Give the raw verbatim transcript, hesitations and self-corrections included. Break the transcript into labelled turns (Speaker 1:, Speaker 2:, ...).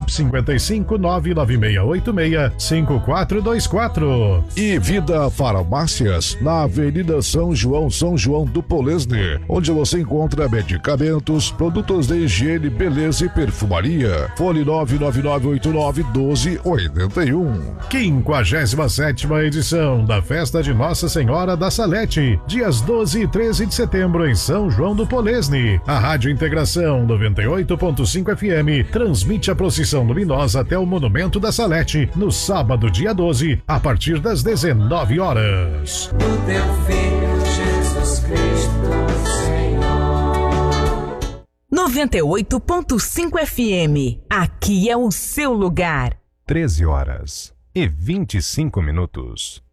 Speaker 1: WhatsApp cinco cinco nove nove seis oito seis cinco quatro dois quatro.
Speaker 2: E Vida Farmácias, na Avenida São João, São João do Polesne, onde você encontra medicamentos, produtos de higiene, beleza e perfumaria. Fone nove nove nove oito nove um dois oito um.
Speaker 1: quinquagésima sétima edição da Festa de Nossa Senhora da Salete, dias doze e treze de setembro em São João do Polesne. A Rádio Integração noventa e oito ponto cinco F M transmite a procissão luminosa até o Monumento da Salete no sábado, dia doze, a partir das dezenove horas.
Speaker 3: Do teu Filho Jesus Cristo, Senhor.
Speaker 4: noventa e oito ponto cinco F M. Aqui é o seu lugar.
Speaker 5: treze horas e vinte e cinco minutos.